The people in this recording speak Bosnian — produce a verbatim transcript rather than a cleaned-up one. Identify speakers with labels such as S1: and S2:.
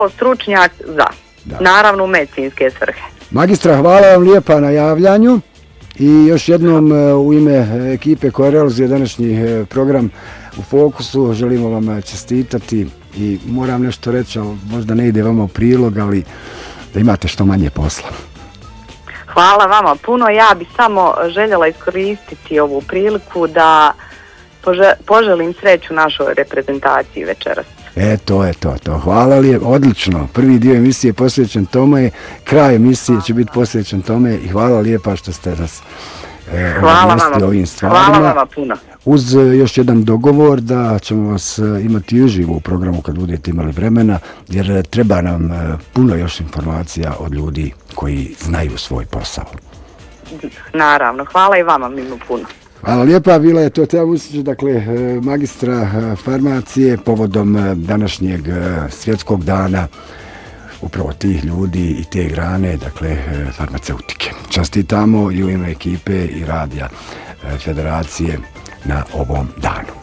S1: stručnjak za, da. Naravno u medicinske svrhe.
S2: Magistra, hvala vam lijepa na javljanju i još jednom u ime ekipe koja realizuje današnji program u Fokusu želimo vam čestitati i moram nešto reći, ali možda ne ide vama u prilog, ali da imate što manje posla.
S1: Hvala vama puno. Ja bih samo željela iskoristiti ovu priliku da poželim sreću našoj reprezentaciji večeras.
S2: E, to je to, to. Hvala lijepo, odlično. Prvi dio emisije je posvećen tome, kraj emisije će biti posvećen tome i hvala lijepa što ste nas e, obavijestili ovim stvarima.
S1: Hvala vama puno.
S2: Uz još jedan dogovor da ćemo vas imati uživo u programu kad budete imali vremena, jer treba nam puno još informacija od ljudi koji znaju svoj posao.
S1: Naravno, hvala i vama mimo puno.
S2: Hvala lijepa, bila je to Teja Vusić, dakle magistra farmacije povodom današnjeg svjetskog dana upravo tih ljudi i te grane, dakle farmaceutike. Častitamo i u ime ekipe i radija Federacije na ovom danu.